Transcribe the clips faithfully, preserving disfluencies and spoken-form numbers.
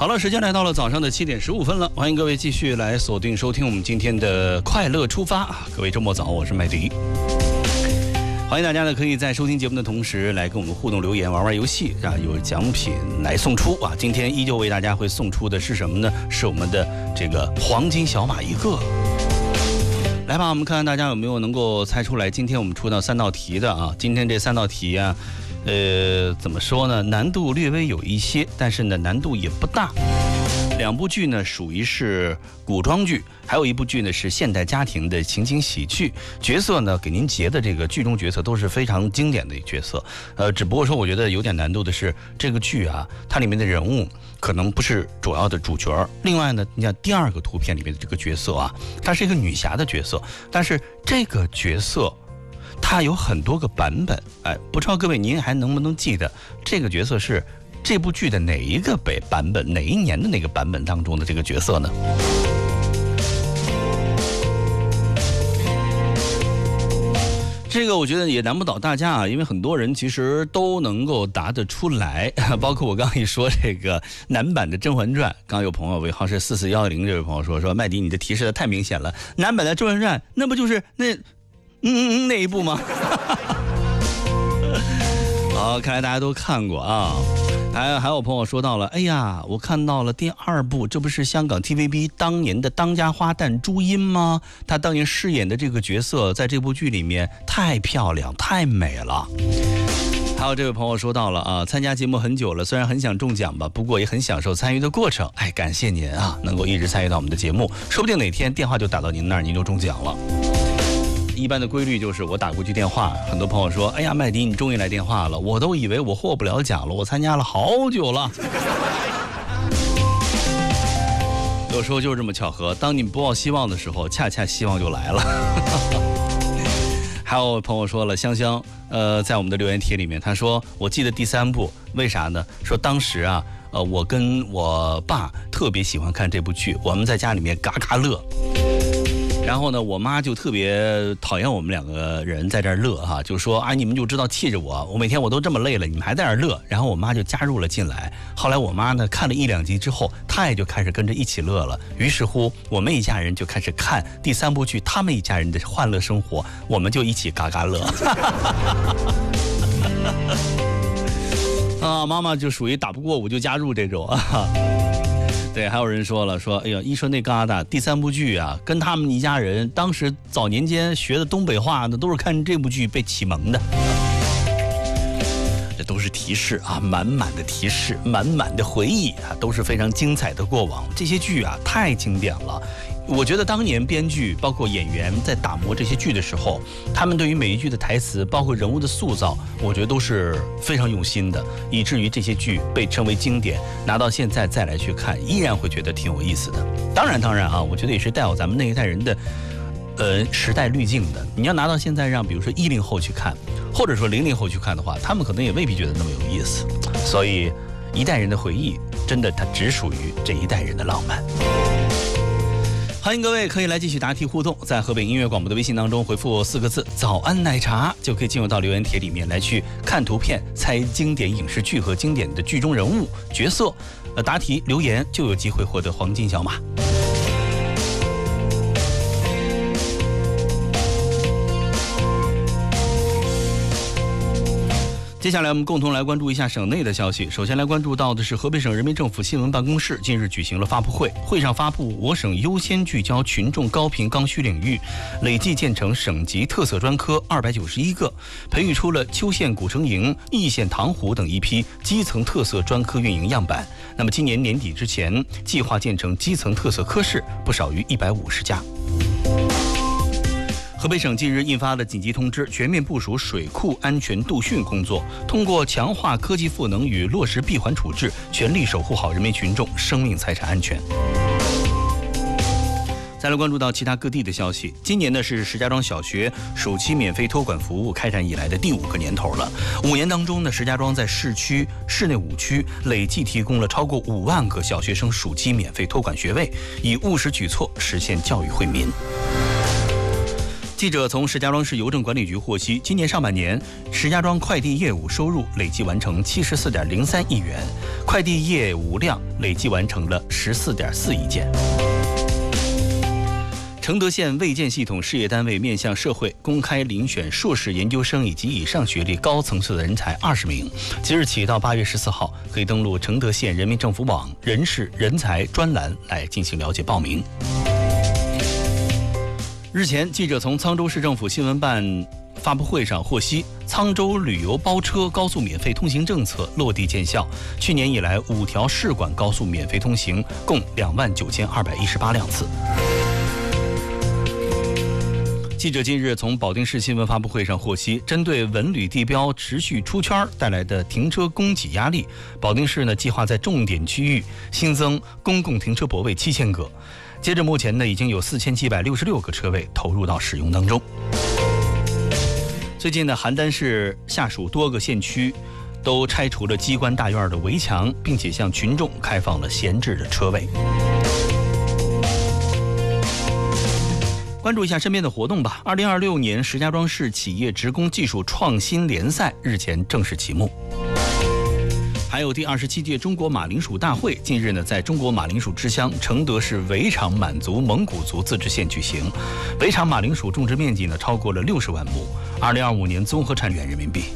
好了，时间来到了早上的七点十五分了，欢迎各位继续来锁定收听我们今天的快乐出发。各位周末早，我是麦迪。欢迎大家呢，可以在收听节目的同时来跟我们互动留言，玩玩游戏啊，有奖品来送出啊。今天依旧为大家会送出的是什么呢？是我们的这个黄金小马一个。来吧，我们看看大家有没有能够猜出来。今天我们出到三道题的啊，今天这三道题啊，呃，怎么说呢？难度略微有一些，但是呢，难度也不大。两部剧呢属于是古装剧，还有一部剧呢是现代家庭的情景喜剧。角色呢给您截的这个剧中角色都是非常经典的角色，呃，只不过说我觉得有点难度的是这个剧啊，它里面的人物可能不是主要的主角。另外呢，你看第二个图片里面的这个角色啊，它是一个女侠的角色，但是这个角色它有很多个版本，哎，不知道各位您还能不能记得这个角色是这部剧的哪一个北版本，哪一年的那个版本当中的这个角色呢？这个我觉得也难不倒大家啊，因为很多人其实都能够答得出来，包括我刚刚一说这个男版的《甄嬛传》，刚有朋友尾号是四四幺零，这位朋友说说麦迪你的提示的太明显了，男版的《甄嬛传》那不就是那嗯嗯那一部吗？好，看来大家都看过啊。还还有朋友说到了，哎呀，我看到了第二部，这不是香港 T V B 当年的当家花旦朱茵吗？她当年饰演的这个角色，在这部剧里面太漂亮、太美了。还有这位朋友说到了啊，参加节目很久了，虽然很想中奖吧，不过也很享受参与的过程。哎，感谢您啊，能够一直参与到我们的节目，说不定哪天电话就打到您那儿，您就中奖了。一般的规律就是我打过去电话，很多朋友说，哎呀麦迪你终于来电话了，我都以为我获不了奖了，我参加了好久了。有时候就是这么巧合，当你不抱希望的时候，恰恰希望就来了。还有朋友说了，香香呃在我们的留言帖里面，他说我记得第三部，为啥呢？说当时啊呃我跟我爸特别喜欢看这部剧，我们在家里面嘎嘎乐，然后呢，我妈就特别讨厌我们两个人在这儿乐哈、啊，就说啊，你们就知道气着我，我每天我都这么累了，你们还在这儿乐。然后我妈就加入了进来。后来我妈呢看了一两集之后，她也就开始跟着一起乐了。于是乎，我们一家人就开始看第三部剧，他们一家人的欢乐生活，我们就一起嘎嘎乐。啊，妈妈就属于打不过我就加入这种啊。对，还有人说了，说哎呀，一说那疙瘩第三部剧啊，跟他们一家人当时早年间学的东北话呢，都是看这部剧被启蒙的。这都是提示啊，满满的提示，满满的回忆啊，都是非常精彩的过往。这些剧啊，太经典了。我觉得当年编剧包括演员在打磨这些剧的时候，他们对于每一句的台词包括人物的塑造，我觉得都是非常用心的，以至于这些剧被称为经典，拿到现在再来去看依然会觉得挺有意思的。当然当然啊，我觉得也是带有咱们那一代人的呃时代滤镜的。你要拿到现在让比如说一零后去看，或者说零零后去看的话，他们可能也未必觉得那么有意思。所以一代人的回忆真的它只属于这一代人的浪漫。欢迎各位可以来继续答题互动，在河北音乐广播的微信当中回复四个字早安奶茶，就可以进入到留言帖里面来去看图片，猜经典影视剧和经典的剧中人物角色，呃，答题留言就有机会获得黄金小马。接下来我们共同来关注一下省内的消息。首先来关注到的是河北省人民政府新闻办公室近日举行了发布会，会上发布我省优先聚焦群众高频刚需领域，累计建成省级特色专科二百九十一个，培育出了丘县古城营、易县塘湖等一批基层特色专科运营样板。那么今年年底之前，计划建成基层特色科室不少于一百五十家。河北省近日印发了紧急通知，全面部署水库安全度汛工作，通过强化科技赋能与落实闭环处置，全力守护好人民群众生命财产安全。再来关注到其他各地的消息，今年呢是石家庄小学暑期免费托管服务开展以来的第五个年头了。五年当中呢，石家庄在市区、市内五区累计提供了超过五万个小学生暑期免费托管学位，以务实举措实现教育惠民。 记者从石家庄市邮政管理局获悉，今年上半年石家庄快递业务收入累计完成七十四点零三亿元，快递业务量累计完成了十四点四亿件。承德县卫健系统事业单位面向社会公开遴选硕士研究生以及以上学历高层次的人才二十名，即日起到八月十四号，可以登录承德县人民政府网人事人才专栏来进行了解报名。日前，记者从沧州市政府新闻办发布会上获悉，沧州旅游包车高速免费通行政策落地见效。去年以来，五条市管高速免费通行，共两万九千二百一十八辆次。记者近日从保定市新闻发布会上获悉，针对文旅地标持续出圈带来的停车供给压力，保定市呢计划在重点区域新增公共停车泊位七千个。截至目前呢，已经有四千七百六十六个车位投入到使用当中。最近呢，邯郸市下属多个县区都拆除了机关大院的围墙，并且向群众开放了闲置的车位。关注一下身边的活动吧。二零二六年石家庄市企业职工技术创新联赛日前正式启幕。还有第二十七届中国马铃薯大会近日呢，在中国马铃薯之乡承德市围场满族蒙古族自治县举行。围场马铃薯种植面积呢超过了六十万亩，二零二五年综合产权人民币。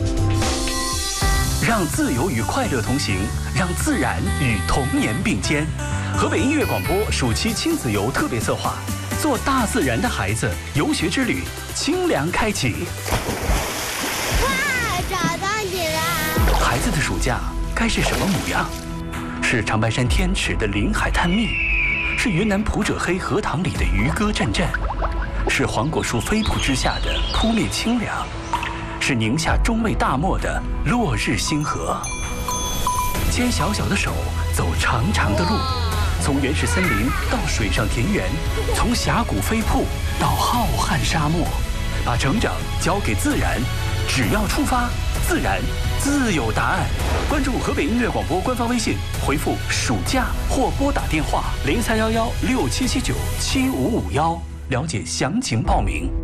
让自由与快乐同行，让自然与童年并肩。河北音乐广播暑期亲子游特别策划，做大自然的孩子，游学之旅清凉开启。 哇，找到你了！ 孩子的暑假该是什么模样？是长白山天池的临海探秘，是云南普者黑荷塘里的渔歌阵阵，是黄果树飞瀑之下的扑面清凉，是宁夏中卫大漠的落日星河。牵小小的手，走长长的路，从原始森林到水上田园，从峡谷飞瀑到浩瀚沙漠，把成长交给自然，只要出发，自然自有答案。关注河北音乐广播官方微信，回复暑假或拨打电话零三幺幺六七七九七五五幺，了解详情报名。